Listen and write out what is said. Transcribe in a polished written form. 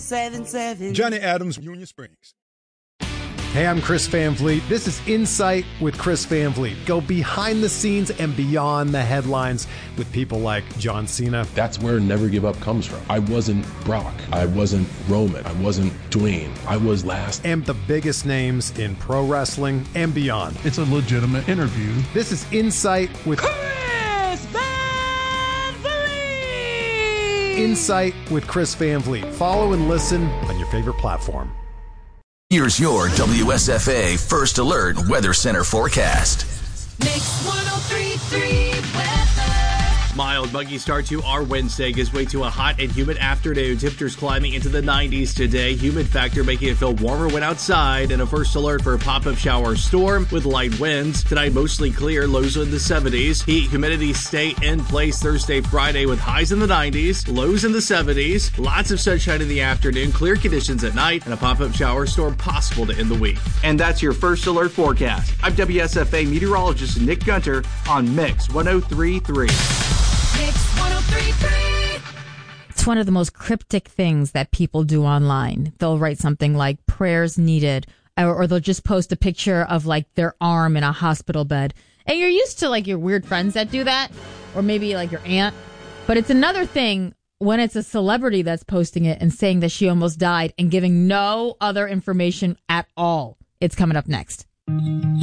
877. Johnny Adams, Union Springs. Hey, I'm Chris Van Vliet. This is Insight with Chris Van Vliet. Go behind the scenes and beyond the headlines with people like John Cena. That's where Never Give Up comes from. I wasn't Brock. I wasn't Roman. I wasn't Dwayne. I was last. And the biggest names in pro wrestling and beyond. It's a legitimate interview. This is Insight with Chris Van Vliet. Insight with Chris Van Vliet. Follow and listen on your favorite platform. Here's your WSFA First Alert Weather Center forecast. Mix 103.3 weather. Mild, muggy start to our Wednesday gives way to a hot and humid afternoon. Temperatures climbing into the 90s today. Humid factor making it feel warmer when outside. And a first alert for a pop-up shower storm with light winds. Tonight, mostly clear. Lows in the 70s. Heat, humidity stay in place Thursday, Friday with highs in the 90s. Lows in the 70s. Lots of sunshine in the afternoon. Clear conditions at night. And a pop-up shower storm possible to end the week. And that's your first alert forecast. I'm WSFA meteorologist Nick Gunter on Mix 103.3. Mix 103.3. It's one of the most cryptic things that people do online. They'll write something like prayers needed, or they'll just post a picture of like their arm in a hospital bed. And you're used to like your weird friends that do that, or maybe like your aunt. But it's another thing when it's a celebrity that's posting it and saying that she almost died and giving no other information at all. It's coming up next.